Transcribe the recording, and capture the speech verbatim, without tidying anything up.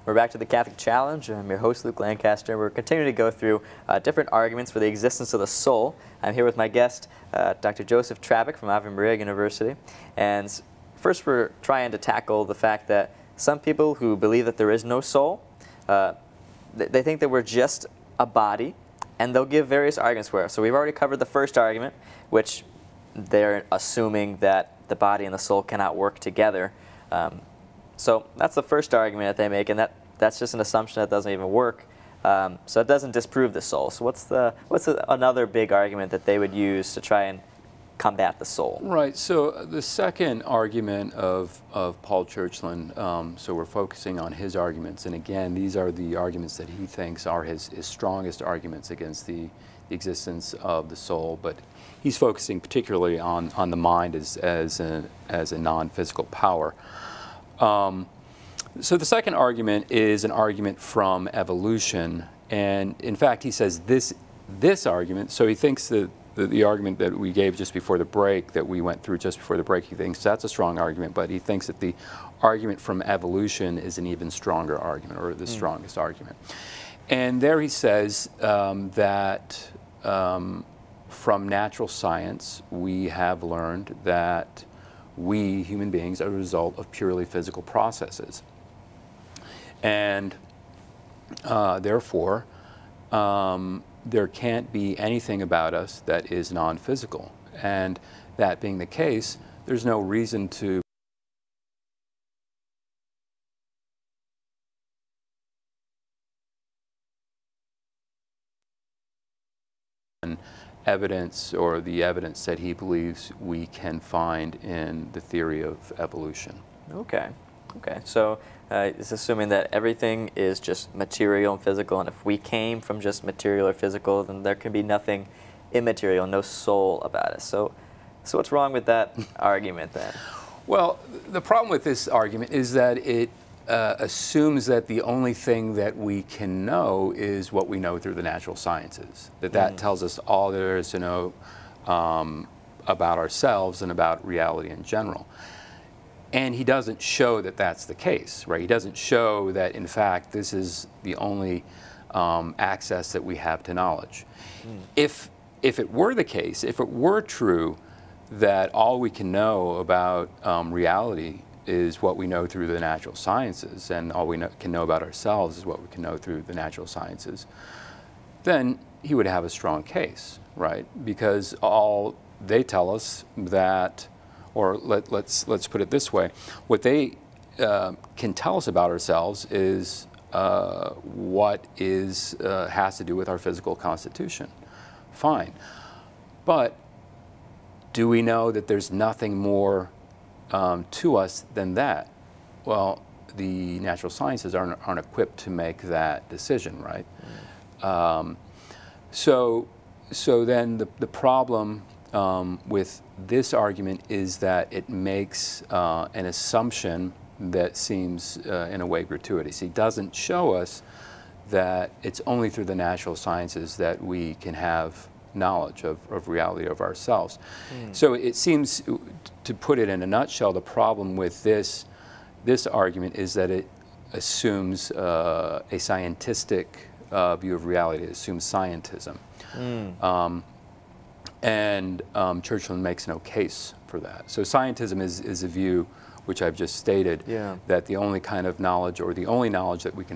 We're back to the Catholic Challenge. I'm your host, Luke Lancaster. We're continuing to go through uh, different arguments for the existence of the soul. I'm here with my guest, uh, Doctor Joseph Trabick from Ave Maria University. And first, we're trying to tackle the fact that some people who believe that there is no soul, uh, th they think that we're just a body, and they'll give various arguments for it. So we've already covered the first argument, which they're assuming that the body and the soul cannot work together. Um, So that's the first argument that they make, and that, that's just an assumption that doesn't even work. Um, so it doesn't disprove the soul. So what's the what's the, another big argument that they would use to try and combat the soul? Right. So the second argument of of Paul Churchland. Um, so we're focusing on his arguments, and again, these are the arguments that he thinks are his his strongest arguments against the, the existence of the soul. But he's focusing particularly on on the mind as as a as a non-physical power. Um, so the second argument is an argument from evolution, and in fact he says this this argument, so he thinks that the, the argument that we gave just before the break, that we went through just before the break, he thinks that's a strong argument, but he thinks that the argument from evolution is an even stronger argument, or the mm. strongest argument. And there he says um, that um, from natural science we have learned that we, human beings, are a result of purely physical processes. And uh, therefore, um, there can't be anything about us that is non-physical. And that being the case, there's no reason to evidence, or the evidence that he believes we can find in the theory of evolution. Okay, okay. So uh, it's assuming that everything is just material and physical, and if we came from just material or physical, then there can be nothing immaterial, no soul about us. So, so what's wrong with that argument then? Well, the problem with this argument is that it Uh, assumes that the only thing that we can know is what we know through the natural sciences. That that mm. tells us all there is to know um, about ourselves and about reality in general. And he doesn't show that that's the case, right? He doesn't show that, in fact, this is the only um, access that we have to knowledge. Mm. If, if it were the case, if it were true that all we can know about um, reality is what we know through the natural sciences, and all we know, can know about ourselves is what we can know through the natural sciences, then he would have a strong case, right? Because all they tell us that, or let, let's, let's put it this way, what they uh, can tell us about ourselves is uh, what is, uh, has to do with our physical constitution. Fine. But do we know that there's nothing more Um, to us than that? Well, the natural sciences aren't, aren't equipped to make that decision, right? Mm. Um, so, so then the, the problem um, with this argument is that it makes uh, an assumption that seems uh, in a way gratuitous. He doesn't show us that it's only through the natural sciences that we can have knowledge of, of reality of ourselves. Mm. So it seems, to put it in a nutshell, the problem with this, this argument is that it assumes uh, a scientistic uh, view of reality. It assumes scientism. Mm. Um, and um, Churchland makes no case for that. So scientism is, is a view, which I've just stated, yeah. that the only kind of knowledge, or the only knowledge that we can